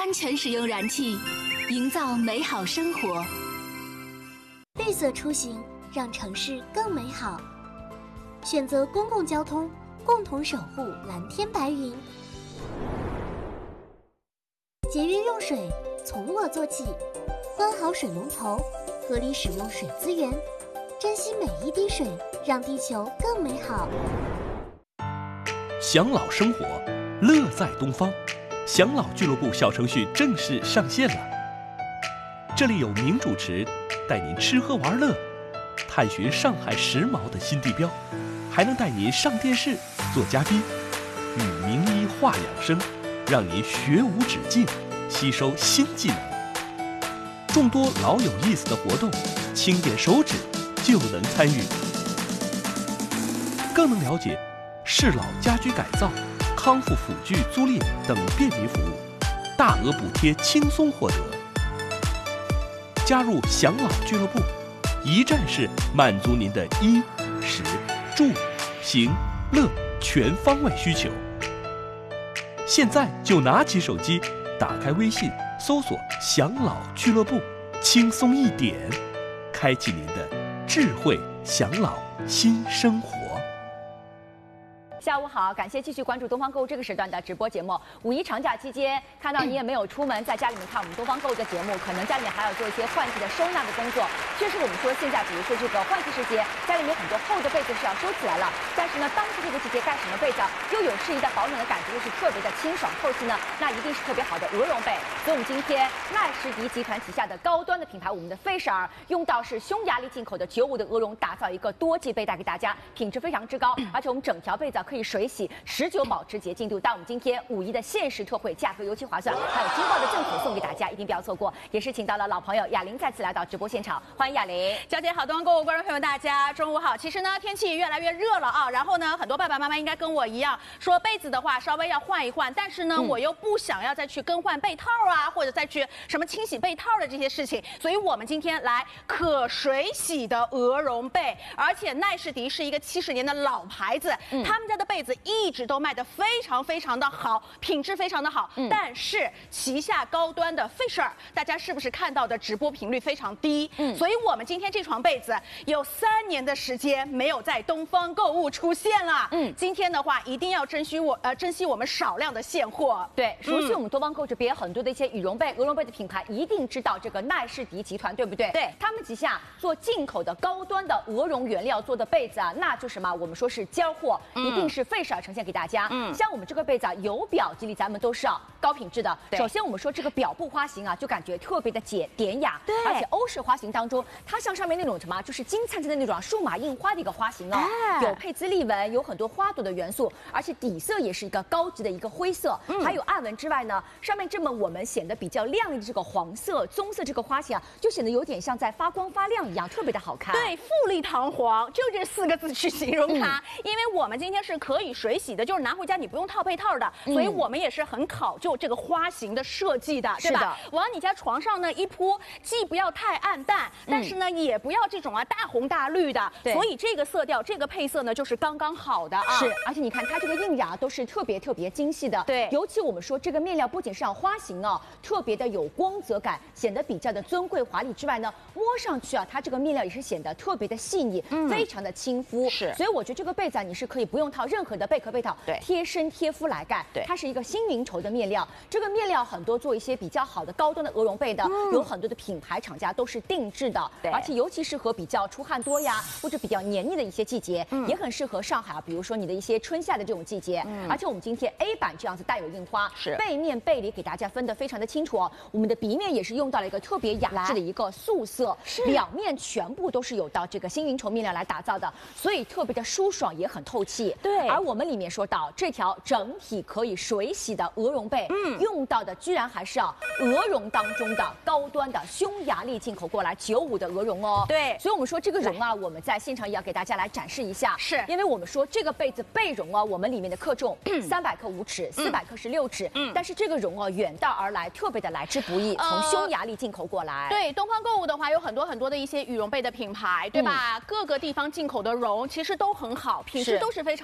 安全使用燃气，营造美好生活。 绿色出行，让城市更美好。选择公共交通，共同守护蓝天白云。节约用水，从我做起，关好水龙头，合理使用水资源，珍惜每一滴水，让地球更美好。 享老生活，乐在东方。享老俱乐部小程序正式上线了，这里有名主持带您吃喝玩乐，探寻上海时髦的新地标，还能带您上电视做嘉宾，与名医话养生，让您学无止境，吸收新技能。众多老有意思的活动，轻点手指就能参与，更能了解适老家居改造、康复辅具租赁等便民服务，大额补贴轻松获得。加入享老俱乐部，一站式满足您的衣、食、住、行、乐全方位需求。现在就拿起手机，打开微信，搜索“享老俱乐部”，轻松一点，开启您的智慧享老新生活。 下午好，感谢继续关注东方购物这个时段的直播节目。五一长假期间，看到你也没有出门，在家里面看我们东方购物的节目，可能家里面还要做一些换季的收纳的工作。确实，我们说现在，比如说这个换季时节，家里面很多厚的被子是要收起来了。但是呢，当时这个季节盖什么被子又有适宜的保暖的感觉，又是特别的清爽透气呢，那一定是特别好的鹅绒被。所以我们今天赖士迪集团旗下的高端的品牌，我们的费舍尔用到是匈牙利进口的95的鹅绒，打造一个多季被带给大家，品质非常之高，而且我们整条被子可以水洗，持久保持洁净度。但我们今天五一的限时特惠，价格尤其划算，还有惊爆的赠品送给大家，一定不要错过。也是请到了老朋友雅玲再次来到直播现场，欢迎雅玲。 娇姐好，东方购物观众朋友大家中午好。其实呢，天气越来越热了啊，然后呢，很多爸爸妈妈应该跟我一样，说被子的话稍微要换一换，但是呢，我又不想要再去更换被套啊，或者再去什么清洗被套的这些事情，所以我们今天来可水洗的鹅绒被，而且奈士迪是一个70年的老牌子，他们家的被子一直都卖得非常的好，品质非常的好。但是旗下高端的费舍尔，大家是不是看到的直播频率非常低？所以我们今天这床被子有3年的时间没有在东方购物出现了。今天的话一定要珍惜我们少量的现货。 对，熟悉我们东方购这边很多的一些羽绒被、鹅绒被的品牌，一定知道这个奈士迪集团，对不对？ 对， 他们旗下做进口的高端的鹅绒原料做的被子啊，那就是什么？我们说是交货，一定是费舍尔呈现给大家。像我们这个被子啊，有表肌理，咱们都是高品质的。首先我们说这个表布花型啊，就感觉特别的典雅， 对， 而且欧式花型当中，它像上面那种什么，就是金灿灿的那种数码印花的一个花型哦，有佩兹利纹，有很多花朵的元素，而且底色也是一个高级的一个灰色，还有暗纹之外呢，上面这么我们显得比较亮丽的这个黄色、棕色这个花型啊，就显得有点像在发光发亮一样，特别的好看。 对，富丽堂皇，就这4个字去形容它。因为我们今天是可以水洗的，就是拿回家你不用套被套的，所以我们也是很考究这个花型的设计的，对吧？往你家床上呢一铺，既不要太暗淡，但是呢也不要这种大红大绿的，所以这个色调、这个配色呢就是刚刚好的啊。 是，而且你看它这个印染都是特别精细的。 对， 尤其我们说这个面料不仅是花型哦，特别的有光泽感，显得比较的尊贵华丽之外呢，摸上去啊，它这个面料也是显得特别的细腻，非常的亲肤。 是， 所以我觉得这个被子啊，你是可以不用套任何的贝壳被套， 对， 贴身贴肤来干。 对， 它是一个新云绸的面料，这个面料很多做一些比较好的高端的鹅绒被的，有很多的品牌厂家都是定制的， 对， 而且尤其适合比较出汗多呀，或者比较黏腻的一些季节，也很适合上海啊，比如说你的一些春夏的这种季节。而且我们今天 A 版这样子带有印花， 是背面背里给大家分得非常的清楚哦。我们的鼻面也是用到了一个特别雅致的一个素色，两面全部都是有到这个新云绸面料来打造的，所以特别的舒爽，也很透气。 对， 而我们里面说到这条整体可以水洗的鹅绒被，用到的居然还是鹅绒当中的高端的匈牙利进口过来95的鹅绒哦。 对， 所以我们说这个绒啊，我们在现场也要给大家来展示一下， 是因为我们说这个被子被绒啊，我们里面的克重300克5尺，400克是6尺，但是这个绒啊远道而来，特别的来之不易，从匈牙利进口过来。 对，东方购物的话有很多的一些羽绒被的品牌，对吧？各个地方进口的绒其实都很好，品质都是非常优秀。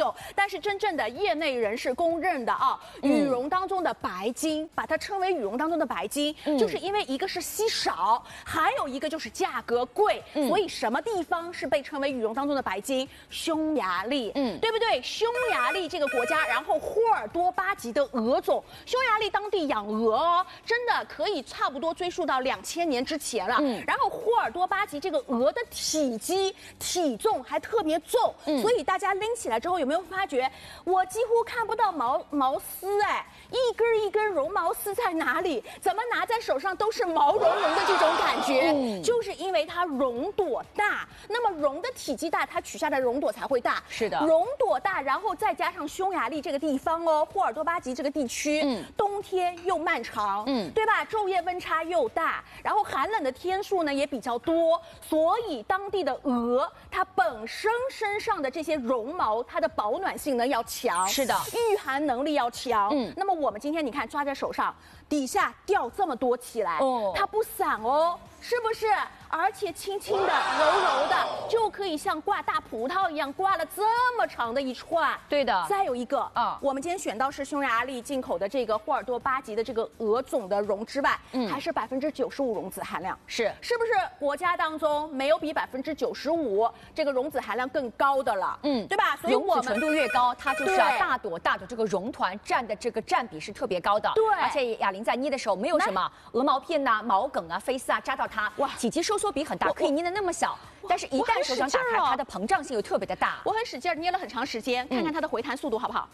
秀，但是真正的业内人士公认的啊，羽绒当中的白金，把它称为羽绒当中的白金，就是因为一个是稀少，还有一个就是价格贵，所以什么地方是被称为羽绒当中的白金？匈牙利，对不对？匈牙利这个国家，然后霍尔多巴籍的鹅种，匈牙利当地养鹅哦，真的可以差不多追溯到2000年之前了。然后霍尔多巴籍这个鹅的体积、体重还特别重，所以大家拎起来之后有没有发觉，我几乎看不到毛丝哎，一根一根绒毛丝在哪里？怎么拿在手上都是毛茸茸的这种感觉，就是因为它绒朵大。那么绒的体积大，它取下的绒朵才会大。 是的， 绒朵大，然后再加上匈牙利这个地方哦，霍尔多巴籍这个地区，冬天又漫长，对吧？昼夜温差又大，然后寒冷的天数呢也比较多，所以当地的鹅它本身身上的这些绒毛，它的保暖性能要强， 是的， 御寒能力要强。那么我们今天你看抓在手上，底下掉这么多起来，它不散哦，是不是？而且轻轻的、柔柔的，就可以像挂大葡萄一样挂了这么长的一串。 对的。 再有一个我们今天选到是匈牙利进口的这个霍尔多巴籍的这个鹅种的绒之外，还是95%绒子含量，是不是国家当中没有比95%这个绒子含量更高的了？对吧？所以绒子纯度越高，它就是大朵大朵这个绒团占的这个占比是特别高的。 对， 而且雅玲在捏的时候没有什么鹅毛片呐、毛梗啊、飞丝啊扎到它，哇，体积收缩比很大，可以捏得那么小，但是一旦手掌打开，它的膨胀性又特别的大。 我很使劲捏了很长时间，看看它的回弹速度好不好？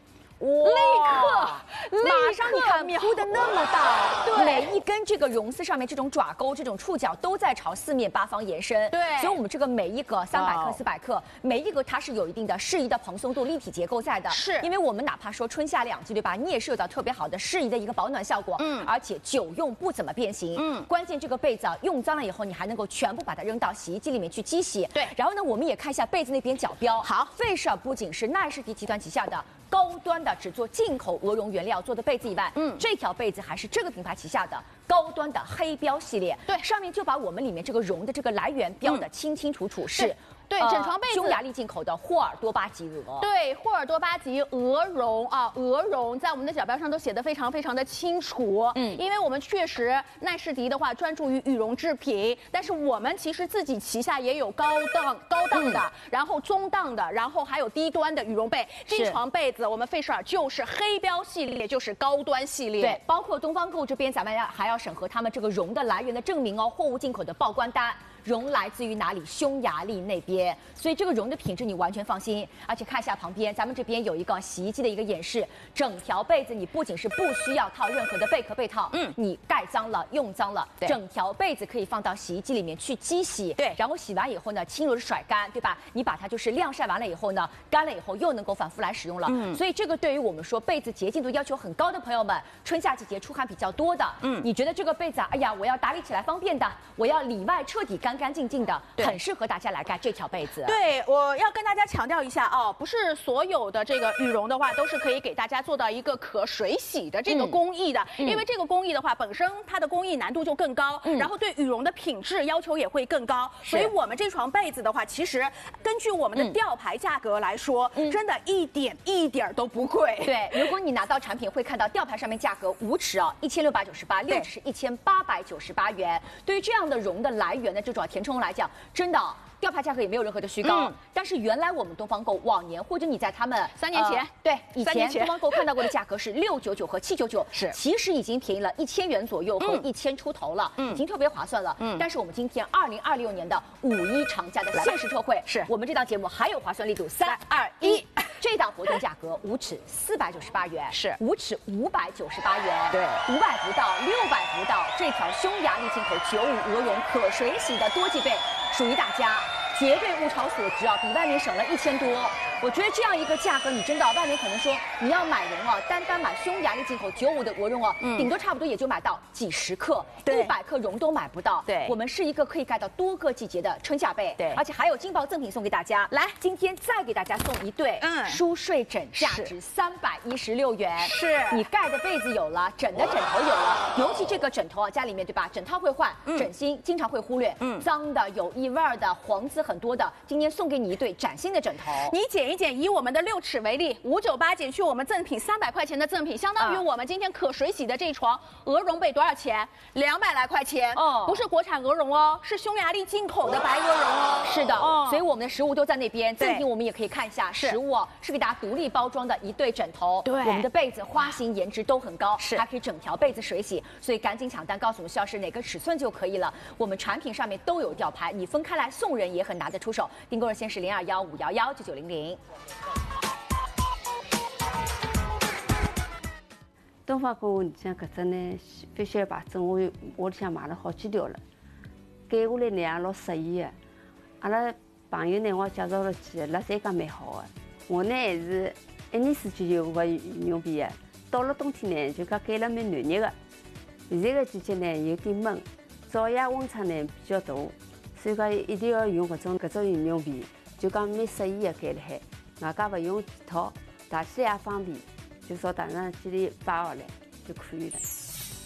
马上你看铺的那么大， 对， 每一根这个绒丝上面这种爪钩、这种触角都在朝四面八方延伸， 对， 所以我们这个每一个300克、400克，每一个它是有一定的适宜的蓬松度、立体结构在的， 是因为我们哪怕说春夏两季，对吧？你也是有到特别好的适宜的一个保暖效果，而且久用不怎么变形，关键这个被子用脏了以后，你还能够全部把它扔到洗衣机里面去机洗， 对， 然后呢，我们也看一下被子那边角标， 好， 费舍尔不仅是奈士迪集团旗下的高端的只做进口鹅绒原料做的被子以外，这条被子还是这个品牌旗下的高端的黑标系列， 对， 上面就把我们里面这个绒的这个来源标得清清楚楚，是。 对，整床被子匈牙利进口的霍尔多巴籍鹅。 对，霍尔多巴籍鹅绒啊，鹅绒在我们的角标上都写得非常非常的清楚。因为我们确实奈士迪的话专注于羽绒制品，但是我们其实自己旗下也有高档的，然后中档的，然后还有低端的羽绒被。这床被子我们费舍尔就是黑标系列，就是高端系列。 对，包括东方购这边咱们还要审核他们这个绒的来源的证明哦，货物进口的报关单。绒来自于哪里？匈牙利那边，所以这个绒的品质你完全放心。而且看一下旁边，咱们这边有一个洗衣机的一个演示，整条被子你不仅是不需要套任何的贝壳被套，你盖脏了、用脏了，整条被子可以放到洗衣机里面去机洗，对，然后洗完以后呢，轻柔的甩干，对吧？你把它就是晾晒完了以后呢，干了以后又能够反复来使用了。所以这个对于我们说被子洁净度要求很高的朋友们，春夏季节出汗比较多的，你觉得这个被子啊，哎呀，我要打理起来方便的，我要里外彻底干干净净的，很适合大家来盖这条被子。 对，我要跟大家强调一下哦，不是所有的这个羽绒的话都是可以给大家做到一个可水洗的这个工艺的，因为这个工艺的话本身它的工艺难度就更高，然后对羽绒的品质要求也会更高，所以我们这床被子的话，其实根据我们的吊牌价格来说，真的一点都不贵。 对，如果你拿到产品会看到吊牌上面价格5尺1698，6尺是1898元。对于这样的绒的来源的这种填充来讲，真的。吊牌价格也没有任何的虚高，但是原来我们东方购往年或者你在他们 3年前， 对，以前东方购看到过的价格是699和799，是，其实已经便宜了1000元左右和1000出头了，已经特别划算了。但是我们今天2026年的5·1长假的限时特惠，是我们这档节目还有划算力度，3、2、1，这档活动价格5尺498元，是5尺598元，对，500不到600不到，这条匈牙利进口95鹅绒可水洗的多季被。属于大家，绝对物超所值啊，比外面省了1000多。我觉得这样一个价格，你真的外面可能说你要买绒啊，单买匈牙利进口95的鹅绒啊，顶多差不多也就买到几十克，100克绒都买不到。对，我们是一个可以盖到多个季节的春夏被，对，而且还有劲爆赠品送给大家。来，今天再给大家送一对舒睡枕，价值316元。是，你盖的被子有了，枕的枕头有了，尤其这个枕头啊，家里面对吧，枕套会换，枕芯经常会忽略，脏的、有异味的、黄渍很多的，今天送给你一对崭新的枕头。 你剪一减，以我们的6尺为例，598减去我们赠品300块钱的赠品，相当于我们今天可水洗的这一床鹅绒被多少钱？200来块钱哦，不是国产鹅绒哦，是匈牙利进口的白鹅绒哦。 是的，所以我们的实物都在那边，赠品我们也可以看一下，实物哦是给大家独立包装的一对枕头， 对， 我们的被子花型颜值都很高， 是还可以整条被子水洗，所以赶紧抢单，告诉我们徐老师哪个尺寸就可以了。我们产品上面都有吊牌，你分开来送人也很拿得出手。订购热线是0215119900。 东方购物像搿只呢，飞雪牌子我屋里向买了好几条了，改下来呢也老适意的。阿拉朋友呢，我介绍了几个，辣侪讲蛮好的。我呢还是1年4季有个羽绒被的，到了冬天呢就讲改了蛮暖热的。现在个季节呢有点闷，早夜温差呢比较大，所以讲一定要用搿种羽绒被，就讲蛮适宜的盖辣海，外加勿用几套，汏起来也方便，就朝台上几里摆下来就可以了。